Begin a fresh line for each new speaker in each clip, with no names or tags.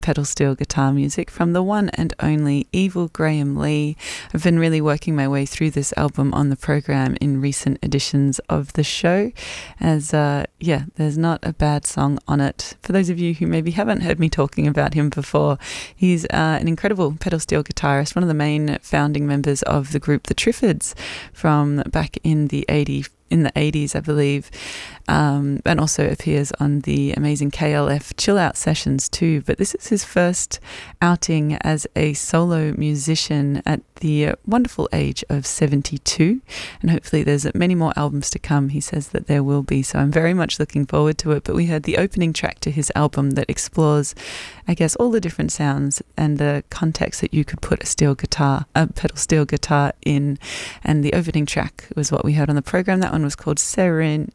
pedal steel guitar music from the one and only Evil Graham Lee. I've been really working my way through this album on the program in recent editions of the show, as there's not a bad song on it. For those of you who maybe haven't heard me talking about him before, he's an incredible pedal steel guitarist, one of the main founding members of the group The Triffids from back in the 80s, I believe, and also appears on the amazing KLF Chill Out sessions too. But this is his first outing as a solo musician at the wonderful age of 72, and hopefully there's many more albums to come. He says that there will be, so I'm very much looking forward to it. But we heard the opening track to his album that explores, I guess, all the different sounds and the context that you could put a pedal steel guitar in, and the opening track was what we heard on the program. That one was called Serene,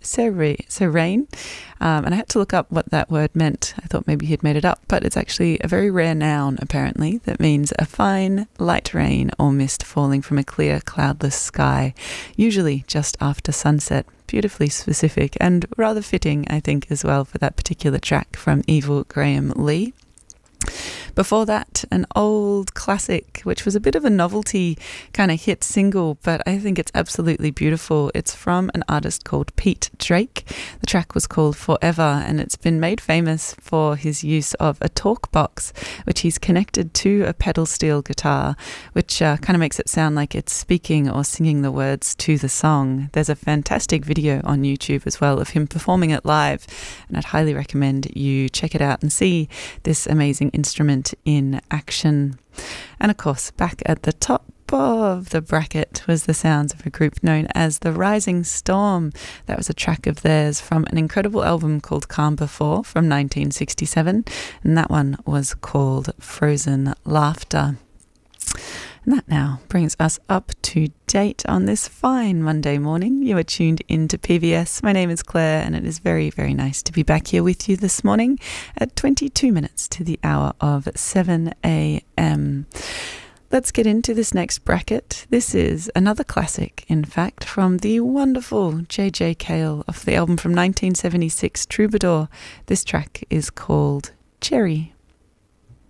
and I had to look up what that word meant. I thought maybe he'd made it up, but it's actually a very rare noun, apparently, that means a fine light rain or mist falling from a clear cloudless sky, usually just after sunset. Beautifully specific and rather fitting, I think, as well, for that particular track from Evil Graham Lee. Before that, an old classic, which was a bit of a novelty kind of hit single, but I think it's absolutely beautiful. It's from an artist called Pete Drake. The track was called Forever, and it's been made famous for his use of a talk box, which he's connected to a pedal steel guitar, which kind of makes it sound like it's speaking or singing the words to the song. There's a fantastic video on YouTube as well of him performing it live, and I'd highly recommend you check it out and see this amazing instrument in action. And of course, back at the top of the bracket was the sounds of a group known as The Rising Storm. That was a track of theirs from an incredible album called Calm Before from 1967, and that one was called Frozen Laughter. And that now brings us up to date on this fine Monday morning. You are tuned into PBS. My name is Claire, and it is very, very nice to be back here with you this morning at 22 minutes to the hour of 7 a.m. Let's get into this next bracket. This is another classic, in fact, from the wonderful J.J. Cale off the album from 1976, Troubadour. This track is called Cherry.